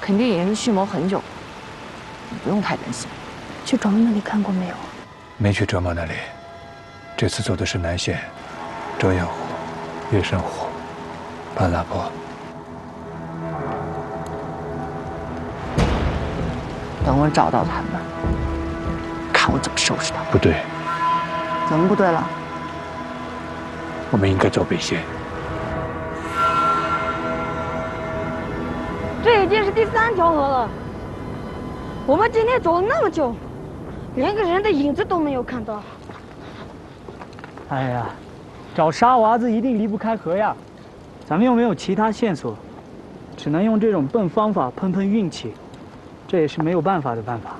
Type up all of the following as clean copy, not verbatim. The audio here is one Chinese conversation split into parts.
肯定已经是蓄谋很久，你不用太担心。 去卓木那里看过没有？ 没去卓木那里，这次走的是南线，遮阳湖、月山湖、巴拉坡。 等我找到他们，看我怎么收拾他们。 不对， 怎么不对了？ 我们应该走北线。 这已经是第3条河了。我们今天走了那么久，连个人的影子都没有看到。 哎呀，找沙娃子一定离不开河呀，咱们又没有其他线索，只能用这种笨方法碰碰运气，这也是没有办法的办法。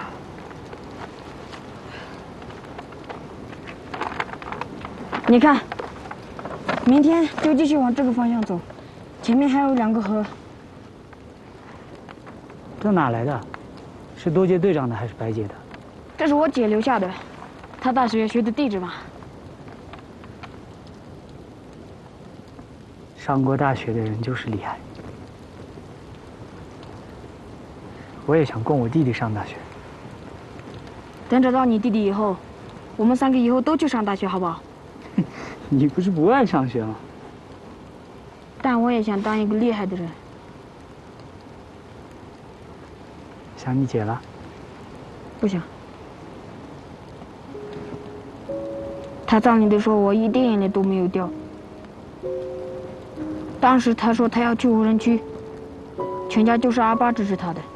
你看，明天就继续往这个方向走，前面还有2个河。 这哪来的？是多杰队长的还是白姐的？ 这是我姐留下的，她大学学的地质嘛。 上过大学的人就是厉害。我也想供我弟弟上大学。 等找到你弟弟以后，我们3个以后都去上大学，好不好？ 你不是不爱上学吗？ 但我也想当一个厉害的人。 想你姐了？ 不想。她葬礼的时候，我一滴眼泪都没有掉。当时她说她要去无人区，全家就是阿爸支持她的。